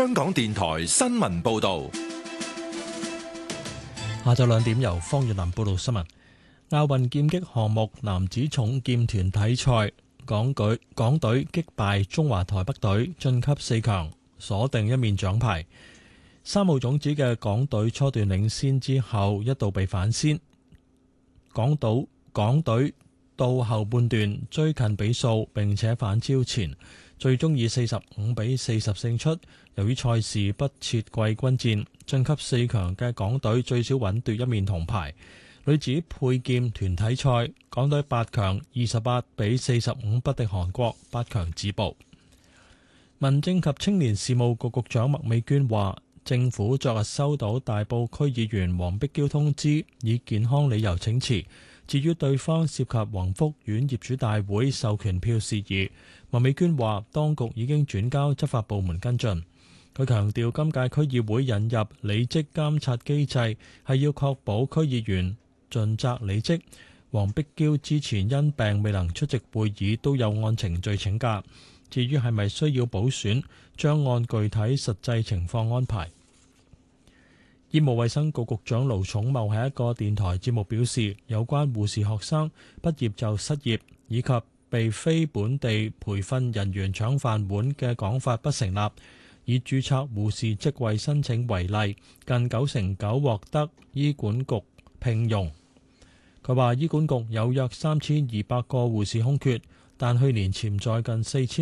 香港電台新聞報道。 下晝2點由方月林報道新聞。亞運劍擊項目男子重劍團體賽，港隊擊敗中華台北隊晉級4強，鎖定1面獎牌。3號種子嘅港隊初段領先之後一度被反先，港隊到後半段追近比數並且反超前，最終以45-40勝出。由於賽事不設季軍戰，晉級4強嘅港隊最少穩奪1面銅牌。女子佩劍團體賽，港隊8強28-45不敵韓國，8強止步。民政及青年事務局局長麥美娟話，政府昨日收到大埔區議員黃碧嬌通知，以健康理由請辭。至於對方涉及宏福苑業主大會授權票事宜，麥美娟話當局已經轉交執法部門跟進。佢強調今屆區議會引入履職監察機制係要確保區議員盡責履職。黃碧嬌之前因病未能出席會議，都有按程序請假。至於係咪需要補選，將按具體實際情況安排。醫務衛生局局長盧寵茂喺一個電台節目表示，有關護士學生畢業就失業以及被非本地培訓人員搶飯碗嘅講法不成立。以註冊護士職位申請為例，近99%獲得醫管局聘用。佢話醫管局有約3200個護士空缺，但去年潛在近4000